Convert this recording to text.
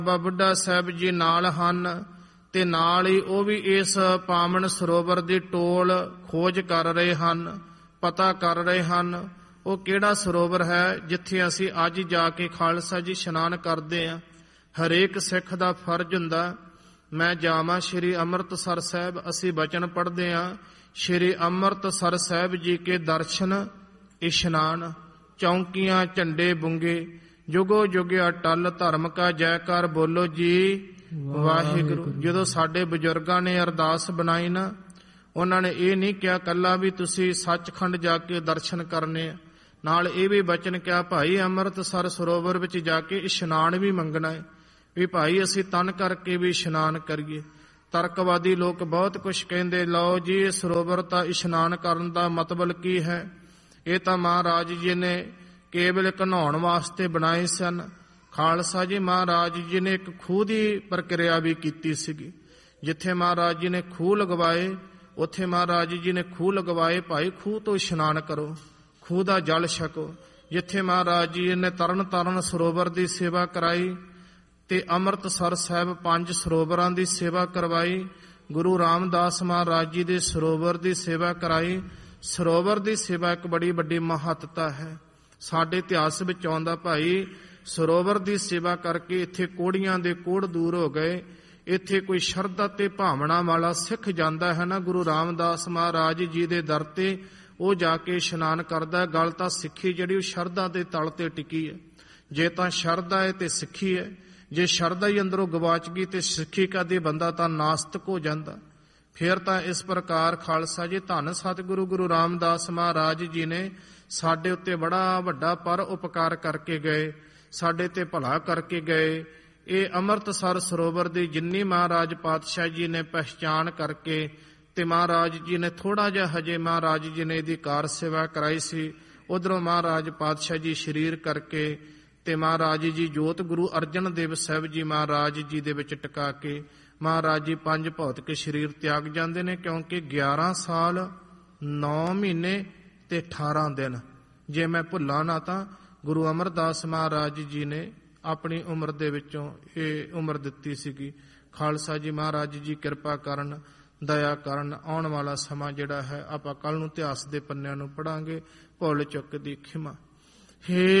ਬਾਬਾ ਬੁੱਢਾ ਸਾਹਿਬ ਜੀ ਨਾਲ ਹਨ ਤੇ ਨਾਲ ਹੀ ਉਹ ਵੀ ਇਸ ਪਾਵਨ ਸਰੋਵਰ ਦੀ ਟੋਲ ਖੋਜ ਕਰ ਰਹੇ ਹਨ, ਪਤਾ ਕਰ ਰਹੇ ਹਨ ਉਹ ਕਿਹੜਾ ਸਰੋਵਰ ਹੈ ਜਿੱਥੇ ਅਸੀਂ ਅੱਜ ਜਾ ਕੇ ਖਾਲਸਾ ਜੀ ਇਸ਼ਨਾਨ ਕਰਦੇ ਹਾਂ। ਹਰੇਕ ਸਿੱਖ ਦਾ ਫਰਜ਼ ਹੁੰਦਾ ਮੈਂ ਜਾਵਾਂ ਸ਼੍ਰੀ ਅੰਮ੍ਰਿਤਸਰ ਸਾਹਿਬ। ਅਸੀਂ ਬਚਨ ਪੜ੍ਹਦੇ ਹਾਂ, ਸ਼੍ਰੀ ਅੰਮ੍ਰਿਤਸਰ ਸਾਹਿਬ ਜੀ ਕੇ ਦਰਸ਼ਨ ਇਸ਼ਨਾਨ, ਚੌਂਕੀਆਂ ਝੰਡੇ ਬੁੰਗੇ, ਜੁਗੋ ਜੁਗ ਅਟਲ ਧਰਮ ਕਾ ਜੈਕਾਰ ਬੋਲੋ ਜੀ ਵਾਹਿਗੁਰੂ। ਜਦੋਂ ਸਾਡੇ ਬਜ਼ੁਰਗਾਂ ਨੇ ਅਰਦਾਸ ਬਣਾਈ ਨਾ, ਉਹਨਾਂ ਨੇ ਇਹ ਨਹੀਂ ਕਿਹਾ ਕੱਲਾ ਵੀ ਤੁਸੀਂ ਸੱਚਖੰਡ ਜਾ ਕੇ ਦਰਸ਼ਨ ਕਰਨੇ ਆ, ਨਾਲ ਇਹ ਵੀ ਬਚਨ ਕਿਹਾ ਭਾਈ ਅੰਮ੍ਰਿਤਸਰ ਸਰੋਵਰ ਵਿੱਚ ਜਾ ਕੇ ਇਸ਼ਨਾਨ ਵੀ ਮੰਗਣਾ ਹੈ, ਵੀ ਭਾਈ ਅਸੀਂ ਤਨ ਕਰਕੇ ਵੀ ਇਸ਼ਨਾਨ ਕਰੀਏ। ਤਰਕਵਾਦੀ ਲੋਕ ਬਹੁਤ ਕੁਛ ਕਹਿੰਦੇ, ਲਓ ਜੀ ਇਹ ਸਰੋਵਰ ਤਾਂ ਇਸ਼ਨਾਨ ਕਰਨ ਦਾ ਮਤਲਬ ਕੀ ਹੈ, ਇਹ ਤਾਂ ਮਹਾਰਾਜ ਜੀ ਨੇ ਕੇਵਲ ਘਨਾਉਣ ਵਾਸਤੇ ਬਣਾਏ ਸਨ। ਖਾਲਸਾ ਜੀ ਮਹਾਰਾਜ ਜੀ ਨੇ ਇੱਕ ਖੂਹ ਦੀ ਪ੍ਰਕਿਰਿਆ ਵੀ ਕੀਤੀ ਸੀਗੀ। ਜਿੱਥੇ ਮਹਾਰਾਜ ਜੀ ਨੇ ਖੂਹ ਲਗਵਾਏ ਉੱਥੇ ਮਹਾਰਾਜ ਜੀ ਨੇ ਖੂਹ ਲਗਵਾਏ, ਭਾਈ ਖੂਹ ਤੋਂ ਇਸ਼ਨਾਨ ਕਰੋ, ਖੂਹ ਦਾ ਜਲ ਛਕੋ। ਜਿੱਥੇ ਮਹਾਰਾਜ ਜੀ ਨੇ ਤਰਨ ਤਾਰਨ ਸਰੋਵਰ ਦੀ ਸੇਵਾ ਕਰਾਈ ਤੇ ਅੰਮ੍ਰਿਤਸਰ ਸਾਹਿਬ 5 ਸਰੋਵਰਾਂ ਦੀ ਸੇਵਾ ਕਰਵਾਈ, ਗੁਰੂ ਰਾਮਦਾਸ ਮਹਾਰਾਜ ਜੀ ਦੇ ਸਰੋਵਰ ਦੀ ਸੇਵਾ ਕਰਾਈ। ਸਰੋਵਰ ਦੀ ਸੇਵਾ ਇੱਕ ਬੜੀ ਵੱਡੀ ਮਹੱਤਤਾ ਹੈ। ਸਾਡੇ ਇਤਿਹਾਸ ਵਿੱਚ ਆਉਂਦਾ ਭਾਈ ਸਰੋਵਰ ਦੀ ਸੇਵਾ ਕਰਕੇ ਇੱਥੇ ਕੋੜੀਆਂ ਦੇ ਕੋੜ ਦੂਰ ਹੋ ਗਏ। ਇੱਥੇ ਕੋਈ ਸ਼ਰਧਾ ਤੇ ਭਾਵਨਾ ਵਾਲਾ ਸਿੱਖ ਜਾਂਦਾ ਹੈ ਨਾ ਗੁਰੂ ਰਾਮਦਾਸ ਮਹਾਰਾਜ ਜੀ ਦੇ ਦਰ ਤੇ, ਉਹ ਜਾ ਕੇ ਇਸ਼ਨਾਨ ਕਰਦਾ। ਗੱਲ ਤਾਂ ਸਿੱਖੀ ਜਿਹੜੀ ਉਹ ਸ਼ਰਧਾ ਦੇ ਤਲ ਤੇ ਟਿਕੀ ਹੈ। ਜੇ ਤਾਂ ਸ਼ਰਧਾ ਹੈ ਤੇ ਸਿੱਖੀ ਹੈ, ਜੇ ਸ਼ਰਧਾ ਹੀ ਅੰਦਰੋਂ ਗਵਾਚ ਗਈ ਤੇ ਸਿੱਖੀ ਕਦੇ ਬੰਦਾ ਤਾਂ ਨਾਸਤਕ ਹੋ ਜਾਂਦਾ। ਫਿਰ ਤਾਂ ਇਸ ਪ੍ਰਕਾਰ ਖਾਲਸਾ ਜੀ ਧੰਨ ਸਤਿਗੁਰੂ ਗੁਰੂ ਰਾਮਦਾਸ ਮਹਾਰਾਜ ਜੀ ਨੇ ਸਾਡੇ ਉੱਤੇ ਬੜਾ ਵੱਡਾ ਪਰ ਉਪਕਾਰ ਕਰਕੇ ਗਏ, ਸਾਡੇ ਤੇ ਭਲਾ ਕਰਕੇ ਗਏ। ਇਹ ਅੰਮ੍ਰਿਤਸਰ ਸਰੋਵਰ ਦੀ ਜਿੰਨੀ ਮਹਾਰਾਜ ਪਾਤਸ਼ਾਹ ਜੀ ਨੇ ਪਹਿਚਾਣ ਕਰਕੇ ਤੇ ਮਹਾਰਾਜ ਜੀ ਨੇ ਥੋੜਾ ਜਿਹਾ ਹਜੇ ਮਹਾਰਾਜ ਜੀ ਨੇ ਇਹਦੀ ਕਾਰ ਸੇਵਾ ਕਰਾਈ ਸੀ, ਉਧਰੋਂ ਮਹਾਰਾਜ ਪਾਤਸ਼ਾਹ ਜੀ ਸ਼ਰੀਰ ਕਰਕੇ ਤੇ ਮਹਾਰਾਜ ਜੀ ਜੋਤ ਗੁਰੂ ਅਰਜਨ ਦੇਵ ਸਾਹਿਬ ਜੀ ਮਹਾਰਾਜ ਜੀ ਦੇ ਵਿੱਚ ਟਿਕਾ ਕੇ ਮਹਾਰਾਜ ਜੀ 5 ਭੌਤਿਕ ਸਰੀਰ ਤਿਆਗ ਜਾਂਦੇ ਨੇ, ਕਿਉਂਕਿ 11 ਸਾਲ 9 ਮਹੀਨੇ ਤੇ 18 ਦਿਨ ਜੇ ਮੈਂ ਭੁੱਲਾਂ ਨਾ ਤਾਂ ਗੁਰੂ ਅਮਰਦਾਸ ਮਹਾਰਾਜ ਜੀ ਨੇ ਆਪਣੀ ਉਮਰ ਦੇ ਵਿੱਚੋਂ ਇਹ ਉਮਰ ਦਿੱਤੀ ਸੀਗੀ। ਖਾਲਸਾ ਜੀ ਮਹਾਰਾਜ ਜੀ ਕਿਰਪਾ ਕਰਨ, ਦਇਆ ਕਰਨ। ਆਉਣ ਵਾਲਾ ਸਮਾਂ ਜਿਹੜਾ ਹੈ ਆਪਾਂ ਕੱਲ ਨੂੰ ਇਤਿਹਾਸ ਦੇ ਪੰਨਿਆਂ ਨੂੰ ਪੜਾਂਗੇ। ਭੁੱਲ ਚੁੱਕ ਦੀ ਖਿਮਾ। ਹੇ